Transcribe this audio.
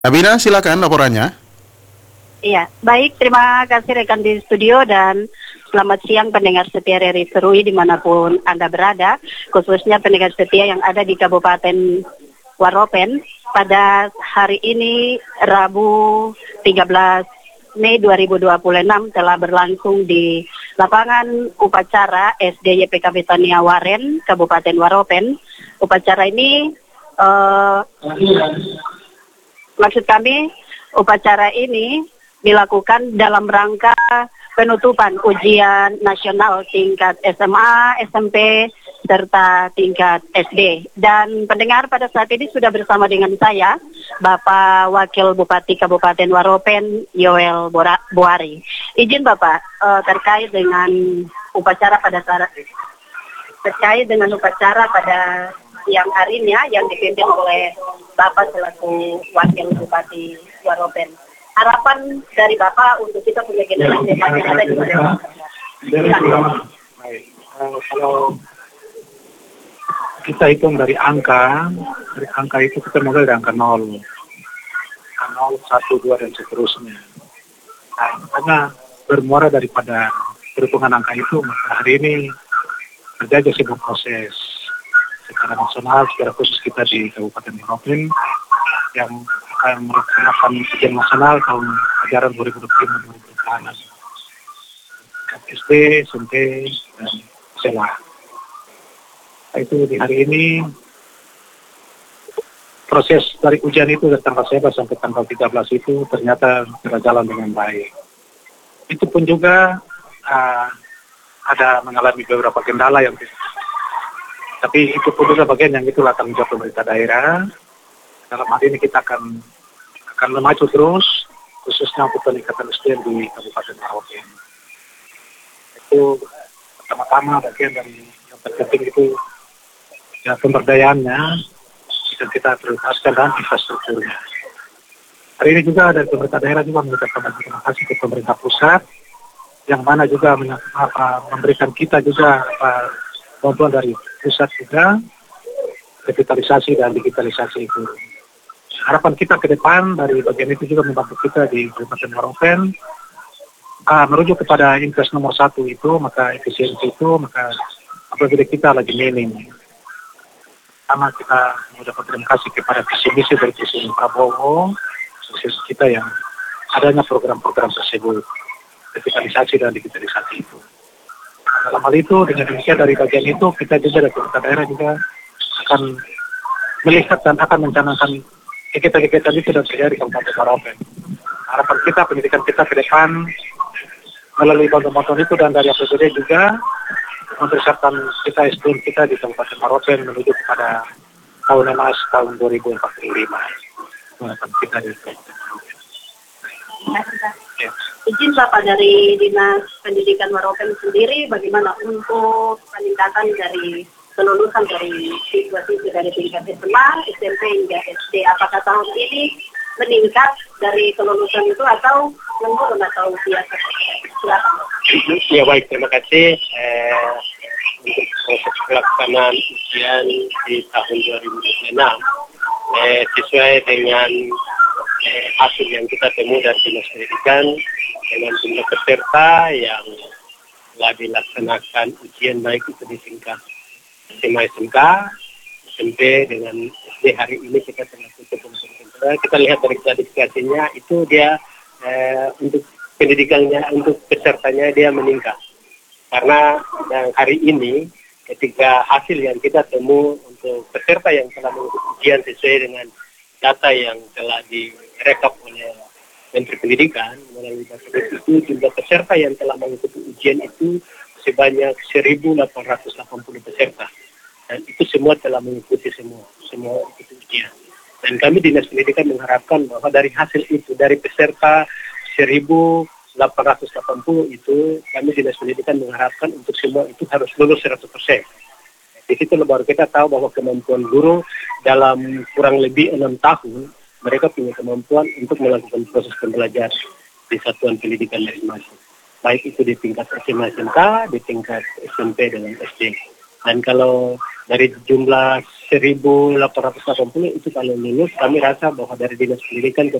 Abina, silakan laporannya. Iya, baik. Terima kasih rekan di studio dan selamat siang pendengar setia RRI Serui dimanapun Anda berada, khususnya pendengar setia yang ada di Kabupaten Waropen. Pada hari ini, Rabu 13 Mei 2026 telah berlangsung di lapangan upacara SD YPKB Tania Waren, Kabupaten Waropen. Upacara ini, maksud kami, upacara ini dilakukan dalam rangka penutupan ujian nasional tingkat SMA, SMP, serta tingkat SD. Dan pendengar pada saat ini sudah bersama dengan saya, Bapak Wakil Bupati Kabupaten Waropen, Yoel Buari. Izin Bapak, terkait dengan upacara pada siang harinya yang dipimpin oleh Bapak selaku Wakil Bupati Waropen. Harapan dari Bapak untuk kita punya generasi yang ada di mana? Kalau kita hitung dari angka itu kita mulai dari angka 0, 1, 2, dan seterusnya. Nah, karena bermuara daripada perhitungan angka itu, maka hari ini terjadi sebuah proses secara nasional, secara khusus kita di Kabupaten Waropen yang akan melaksanakan ujian nasional tahun ajaran 2025-2026. SD, SMP, dan SMA. Itu di hari ini proses dari ujian itu dari tanggal 11 sampai tanggal 13 itu ternyata berjalan dengan baik. Itu pun juga ada mengalami beberapa kendala yang tapi itu pun juga bagian yang itulah tanggung jawab pemerintah daerah. Dalam hal ini kita akan memacu terus, khususnya untuk peningkatan SDM di Kabupaten Waropen. Itu pertama-tama bagian dari yang terpenting itu ya pemberdayaannya, dan kita prioritaskan dan infrastrukturnya. Hari ini juga dari pemerintah daerah juga mengucapkan terima kasih ke pemerintah pusat, yang mana juga memberikan kita juga bantuan dari pusat juga, revitalisasi dan digitalisasi itu. Harapan kita ke depan dari bagian itu juga membantu kita di Kabupaten Waropen merujuk kepada invest nomor 1 itu, maka efisiensi itu, maka apabila kita lagi mining. Sama kita mengucapkan terima kasih kepada visi misi dari Presiden Prabowo, sukses kita yang adanya program-program tersebut, revitalisasi dan digitalisasi itu. Dalam hal itu, dengan demikian dari bagian itu, kita juga dari pemerintah daerah juga akan melihat dan akan mencanangkan kegiatan-kegiatan itu dan terjadi di Kabupaten Waropen. Harapan kita, pendidikan kita ke depan melalui bantuan-bantuan itu dan dari APBD juga mempersiapkan kita SDM kita di Kabupaten Waropen menuju kepada tahun emas tahun 2045. Harapan kita di Kabupaten Waropen. Izin Bapak dari Dinas Pendidikan Waropen sendiri, bagaimana untuk peningkatan dari kelulusan dari siswa-siswi dari tingkat SMA, SMP hingga SD? Apakah tahun ini meningkat dari kelulusan itu atau menurun atau biasa? Silakan. Ya baik, terima kasih. Untuk proses pelaksanaan ujian di tahun 2026 sesuai dengan hasil yang kita temui dari Dinas Pendidikan dengan jumlah peserta yang telah dilaksanakan ujian baik itu di tingkat SMA, SMK, SMP dengan SD hari ini kita tengah tutup. Kita lihat dari klasifikasinya itu dia untuk pendidikannya, untuk pesertanya dia meningkat. Karena hari ini ketika hasil yang kita temu untuk peserta yang telah mengikuti ujian sesuai dengan data yang telah direkap oleh Menteri Pendidikan melalui data itu, jumlah peserta yang telah mengikuti ujian itu sebanyak 1.880 peserta. Dan itu semua telah mengikuti semua ikut ujian. Dan kami Dinas Pendidikan mengharapkan bahwa dari hasil itu, dari peserta 1.880 itu, kami Dinas Pendidikan mengharapkan untuk semua itu harus lulus 100%. Di situ baru kita tahu bahwa kemampuan guru dalam kurang lebih 6 tahun, mereka punya kemampuan untuk melakukan proses pembelajaran di satuan pendidikan masing-masing. Baik itu di tingkat SMA, SMK, di tingkat SMP dan SD. Dan kalau dari jumlah 1.880 itu kalau lulus, kami rasa bahwa dari Dinas Pendidikan